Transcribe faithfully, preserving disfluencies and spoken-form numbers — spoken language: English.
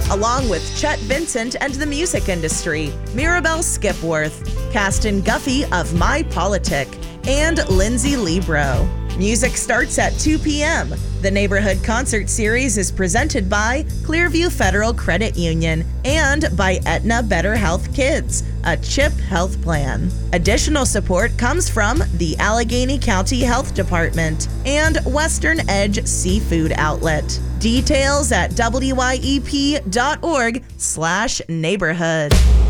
along with Chet Vincent and the music industry, Mirabelle Skipworth, Caston Guffey of My Politic, and Lindsay Libro. Music starts at two p.m. The Neighborhood Concert Series is presented by Clearview Federal Credit Union and by Aetna Better Health Kids, a CHIP health plan. Additional support comes from the Allegheny County Health Department and Western Edge Seafood Outlet. Details at W Y E P dot org slash neighborhood.